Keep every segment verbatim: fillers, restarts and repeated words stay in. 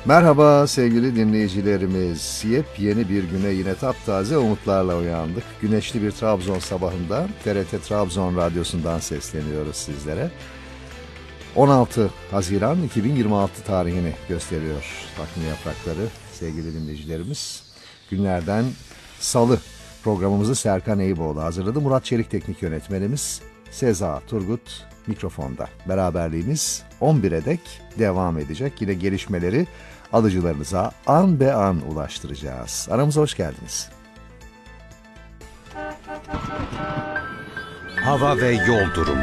Merhaba sevgili dinleyicilerimiz. Yepyeni bir güne yine taptaze umutlarla uyandık. Güneşli bir Trabzon sabahında T R T Trabzon Radyosu'ndan sesleniyoruz sizlere. on altı Haziran iki bin yirmi altı tarihini gösteriyor takvim yaprakları sevgili dinleyicilerimiz. Günlerden Salı programımızı Serkan Eyüboğlu hazırladı. Murat Çelik teknik yönetmenimiz, Seza Turgut mikrofonda. Beraberliğimiz on bire dek devam edecek. Yine gelişmeleri alıcılarınıza an be an ulaştıracağız. Aramıza hoş geldiniz. Hava ve yol durumu.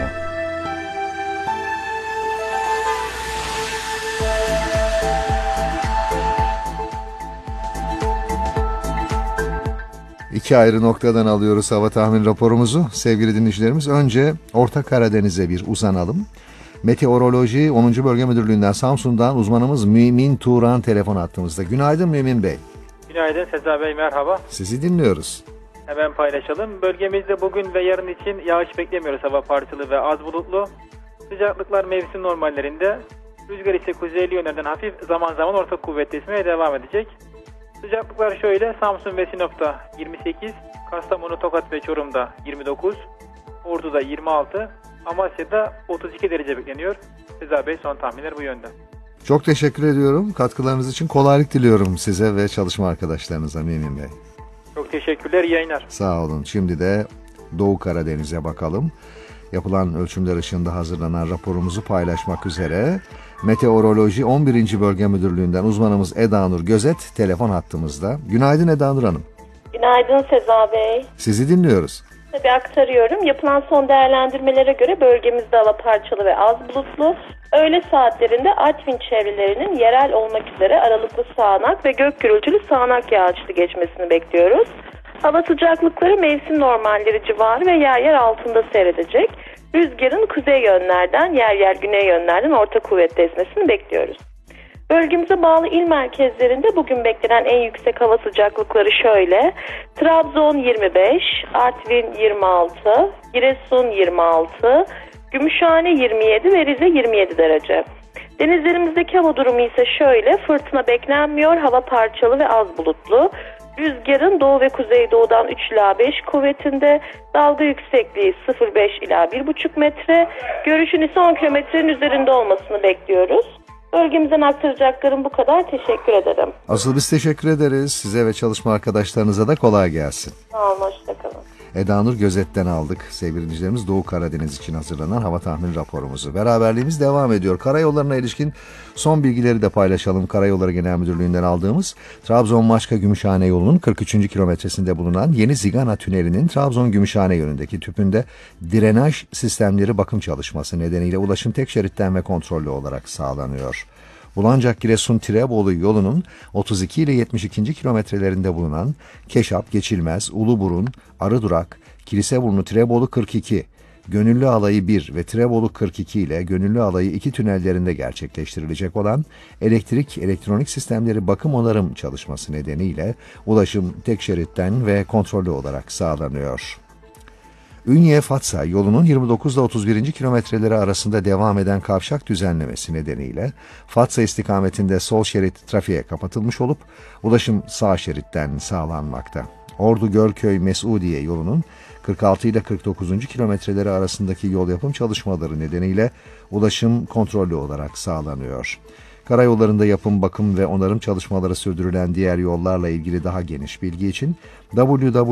İki ayrı noktadan alıyoruz hava tahmin raporumuzu. Sevgili dinleyicilerimiz, önce Orta Karadeniz'e bir uzanalım. Meteoroloji onuncu Bölge Müdürlüğü'nden Samsun'dan uzmanımız Mümin Turan telefon attığımızda. Günaydın Mümin Bey. Günaydın Seza Bey, merhaba. Sizi dinliyoruz. Hemen paylaşalım. Bölgemizde bugün ve yarın için yağış beklemiyoruz. Hava parçalı ve az bulutlu. Sıcaklıklar mevsim normallerinde. Rüzgar ise kuzeyli yönlerden hafif, zaman zaman orta kuvvetli esmeye devam edecek. Sıcaklıklar şöyle: Samsun ve Sinop'ta yirmi sekiz, Kastamonu, Tokat ve Çorum'da yirmi dokuz, Ordu'da yirmi altı, Amasya'da otuz iki derece bekleniyor. Seza Bey, son tahminler bu yönde. Çok teşekkür ediyorum. Katkılarınız için kolaylık diliyorum size ve çalışma arkadaşlarınıza Mümin Bey. Çok teşekkürler, iyi yayınlar. Sağ olun. Şimdi de Doğu Karadeniz'e bakalım. Yapılan ölçümler ışığında hazırlanan raporumuzu paylaşmak üzere Meteoroloji on birinci Bölge Müdürlüğü'nden uzmanımız Eda Nur Gözet telefon hattımızda. Günaydın Eda Nur Hanım. Günaydın Seza Bey. Sizi dinliyoruz. Tabii aktarıyorum. Yapılan son değerlendirmelere göre bölgemizde hava parçalı ve az bulutlu. Öğle saatlerinde Artvin çevrelerinin yerel olmak üzere aralıklı sağanak ve gök gürültülü sağanak yağışlı geçmesini bekliyoruz. Hava sıcaklıkları mevsim normalleri civarı ve yer yer altında seyredecek. Rüzgarın kuzey yönlerden, yer yer güney yönlerden orta kuvvetli esmesini bekliyoruz. Bölgemize bağlı il merkezlerinde bugün beklenen en yüksek hava sıcaklıkları şöyle: Trabzon yirmi beş, Artvin yirmi altı, Giresun yirmi altı, Gümüşhane yirmi yedi ve Rize yirmi yedi derece. Denizlerimizdeki hava durumu ise şöyle: fırtına beklenmiyor, hava parçalı ve az bulutlu. Rüzgarın doğu ve kuzeydoğudan üç ila beş kuvvetinde, dalga yüksekliği sıfır virgül beş ila bir buçuk metre, görüşün ise on kilometrenin üzerinde olmasını bekliyoruz. Bölgemizden aktaracaklarım bu kadar. Teşekkür ederim. Asıl biz teşekkür ederiz. Size ve çalışma arkadaşlarınıza da kolay gelsin. Sağ olun, hoşçakalın. Eda Nur Gözet'ten aldık sevgili dinleyicilerimiz Doğu Karadeniz için hazırlanan hava tahmin raporumuzu. Beraberliğimiz devam ediyor. Karayollarına ilişkin son bilgileri de paylaşalım. Karayolları Genel Müdürlüğü'nden aldığımız Trabzon-Maçka-Gümüşhane yolunun kırk üçüncü kilometresinde bulunan Yeni Zigana Tüneli'nin Trabzon-Gümüşhane yönündeki tüpünde drenaj sistemleri bakım çalışması nedeniyle ulaşım tek şeritten ve kontrollü olarak sağlanıyor. Bulancak-Giresun-Tirebolu yolunun otuz iki ile yetmiş ikinci kilometrelerinde bulunan Keşap, Geçilmez, Uluburun, Arıdurak, Kiliseburnu-Tirebolu kırk iki, Gönüllü Alayı bir ve Tirebolu kırk iki ile Gönüllü Alayı iki tünellerinde gerçekleştirilecek olan elektrik, elektronik sistemleri bakım onarım çalışması nedeniyle ulaşım tek şeritten ve kontrollü olarak sağlanıyor. Ünye-Fatsa yolunun yirmi dokuz ile otuz birinci kilometreleri arasında devam eden kavşak düzenlemesi nedeniyle Fatsa istikametinde sol şerit trafiğe kapatılmış olup ulaşım sağ şeritten sağlanmakta. Ordu-Gölköy-Mesudiye yolunun kırk altı ile kırk dokuzuncu kilometreleri arasındaki yol yapım çalışmaları nedeniyle ulaşım kontrollü olarak sağlanıyor. Karayollarında yapım, bakım ve onarım çalışmaları sürdürülen diğer yollarla ilgili daha geniş bilgi için w w w